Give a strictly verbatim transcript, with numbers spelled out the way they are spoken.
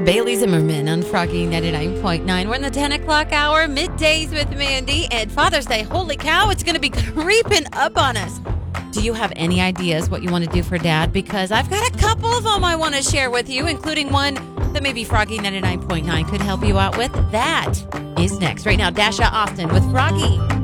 Bailey Zimmerman on Froggy ninety-nine point nine. We're in the ten o'clock hour, middays with Mandy, and Father's Day. Holy cow, it's going to be creeping up on us. Do you have any ideas what you want to do for Dad? Because I've got a couple of them I want to share with you, including one that maybe Froggy ninety-nine point nine could help you out with. That is next. Right now, Dasha Austin with Froggy.